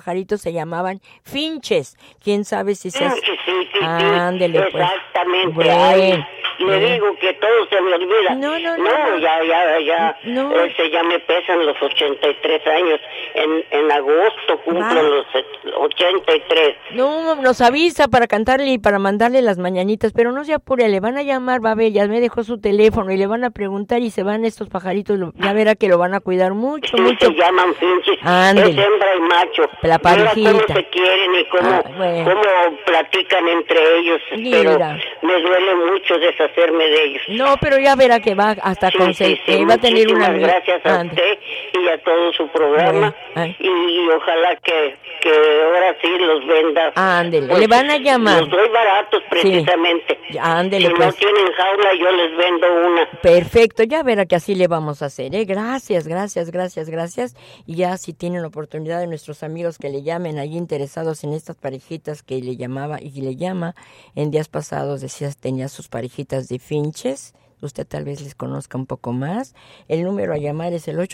pajaritos se llamaban finches. ¿Quién sabe si se... Sí. Ándele, pues. Exactamente. Bueno. Ay, le digo que todo se me olvida. No. Ya. No. Ya me pesan los 83 años. En agosto cumplo los 83. No, nos avisa para cantarle y para mandarle las mañanitas, pero no se apure, le van a llamar, va a ver, ya me dejó su teléfono y le van a preguntar y se van estos pajaritos, ya verá que lo van a cuidar mucho. Se llaman finches. Ándele. Es hembra y macho. La parejita. Mira cómo se quieren y cómo platican entre ellos. Mira. Pero me duele mucho deshacerme de ellos. No, pero ya verá que va hasta va a tener una... Gracias a usted y a todo su programa. Y ojalá que ahora sí los venda. Ándele, le van a llamar. Los doy baratos precisamente. Sí. Ándele, si pues. no tienen jaula, yo les vendo una. Perfecto, ya verá que así le vamos a hacer, ¿eh? Gracias. Y ya si tienen oportunidad de nuestros amigos que le llamen ahí interesados en estas parejitas que le llamaba y le llama, en días pasados decías tenía sus parejitas de finches, usted tal vez les conozca un poco más. El número a llamar es el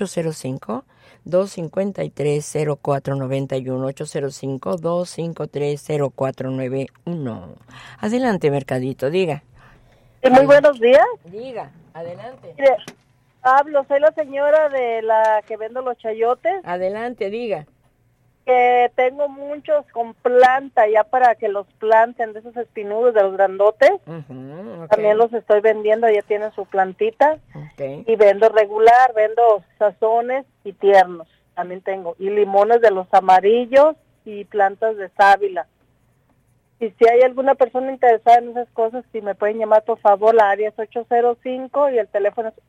805-253-0491, 805-253-0491. Adelante, Mercadito, diga. Muy buenos días. Diga, adelante. Mire, Pablo, soy la señora de la que vendo los chayotes. Adelante, diga. Que tengo muchos con planta ya para que los planten, de esos espinudos, de los grandotes. Okay. También los estoy vendiendo, ya tienen su plantita. Okay. Y vendo regular, vendo sazones y tiernos. También tengo. Y limones de los amarillos y plantas de sábila. Y si hay alguna persona interesada en esas cosas, si me pueden llamar, por favor, la área es 805 y el teléfono es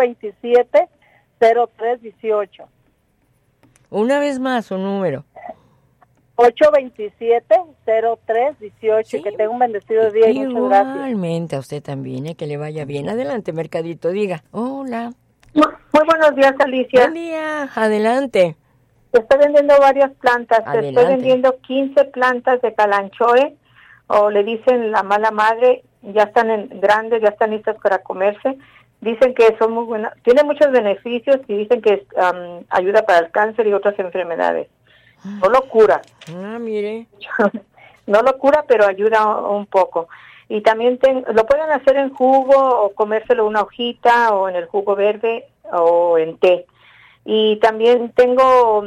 827-0318. Una vez más, su número. 827-0318. Sí. Que tenga un bendecido día y muchas gracias. Igualmente a usted también, que le vaya bien. Adelante, Mercadito, diga. Hola. Muy buenos días, Alicia. Buen día, adelante. Estoy vendiendo varias plantas. Adelante. Estoy vendiendo 15 plantas de calanchoe, o le dicen la mala madre. Ya están grandes, ya están listas para comerse. Dicen que son muy buenas, tiene muchos beneficios y dicen que ayuda para el cáncer y otras enfermedades. No lo cura. Mire. No lo cura, pero ayuda un poco. Y también lo pueden hacer en jugo o comérselo una hojita o en el jugo verde o en té. Y también tengo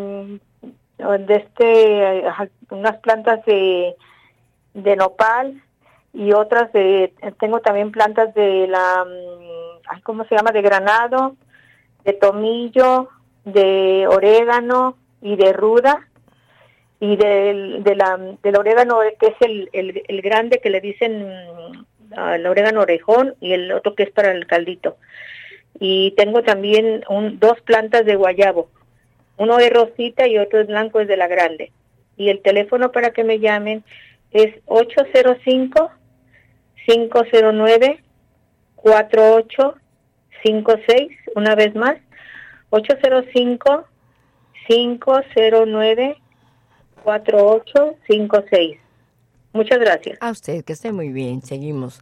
unas plantas de nopal y otras tengo también plantas de ¿cómo se llama? De granado, de tomillo, de orégano y de ruda, y del orégano, que es el grande, que le dicen el orégano orejón, y el otro que es para el caldito. Y tengo también 2 plantas de guayabo, uno es rosita y otro es blanco, es de la grande. Y el teléfono para que me llamen es 805-509-4856, una vez más, 805-509-4856. Muchas gracias. A usted, que esté muy bien. Seguimos,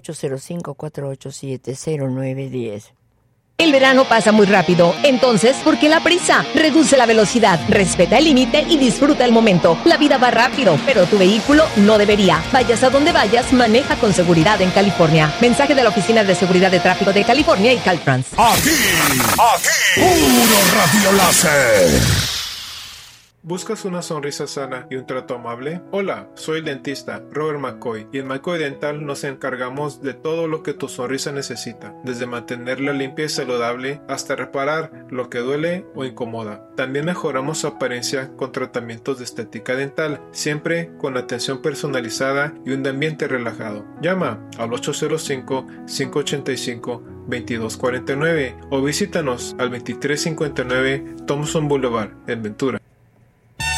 805-487-0910. El verano pasa muy rápido, entonces, ¿por qué la prisa? Reduce la velocidad, respeta el límite y disfruta el momento. La vida va rápido, pero tu vehículo no debería. Vayas a donde vayas, maneja con seguridad en California. Mensaje de la Oficina de Seguridad de Tráfico de California y Caltrans. Aquí, puro radio láser. ¿Buscas una sonrisa sana y un trato amable? Hola, soy el dentista Robert McCoy y en McCoy Dental nos encargamos de todo lo que tu sonrisa necesita, desde mantenerla limpia y saludable hasta reparar lo que duele o incomoda. También mejoramos su apariencia con tratamientos de estética dental, siempre con atención personalizada y un ambiente relajado. Llama al 805-585-2249 o visítanos al 2359 Thompson Boulevard en Ventura.